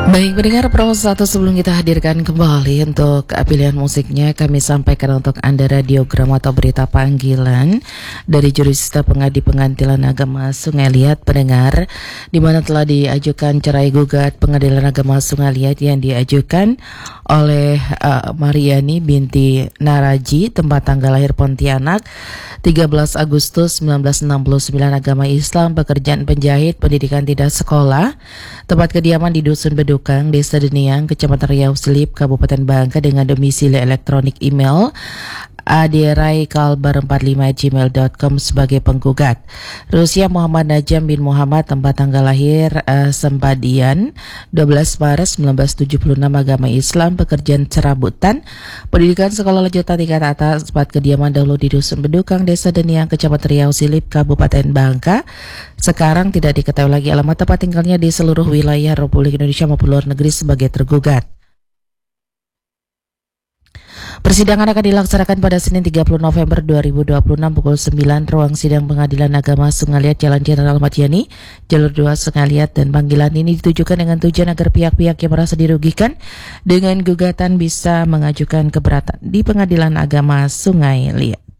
Baik, pendengar Pro 1, sebelum kita hadirkan kembali untuk pilihan musiknya, kami sampaikan untuk Anda radiogram atau berita panggilan dari Jurusita Pengadi Pengantilan Agama Sungai Liat, pendengar, di mana telah diajukan cerai gugat Pengadilan Agama Sungai Liat yang diajukan oleh Mariani binti Naraji, tempat tanggal lahir Pontianak 13 Agustus 1969, agama Islam, pekerjaan penjahit, pendidikan tidak sekolah, tempat kediaman di Dusun Bedukang, Desa Deniang, Kecamatan Riau Selip, Kabupaten Bangka, dengan domisili elektronik email adiraikalbar45@gmail.com sebagai penggugat. Rusia Muhammad Najam bin Muhammad, tempat tanggal lahir Sempadian 12 Maret 1976, agama Islam, pekerjaan serabutan, pendidikan sekolah lanjutan tingkat atas, tempat kediaman dahulu di Dusun Bedukang, Desa Deniang, Kecamatan Riau Selip, Kabupaten Bangka. Sekarang tidak diketahui lagi alamat tempat tinggalnya di seluruh wilayah Republik Indonesia maupun luar negeri sebagai tergugat. Persidangan akan dilaksanakan pada Senin 30 November 2026 pukul 9, ruang sidang Pengadilan Agama Sungai Liat, Jalan Jenderal Ahmad Yani, Jalur 2 Sungai Liat, dan panggilan ini ditujukan dengan tujuan agar pihak-pihak yang merasa dirugikan dengan gugatan bisa mengajukan keberatan di Pengadilan Agama Sungai Liat.